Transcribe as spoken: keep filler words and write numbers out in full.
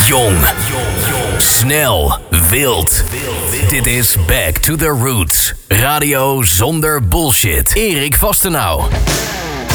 Jong. Snel. Wild. Dit is Back to the Roots. Radio zonder bullshit. Erik Vastenau.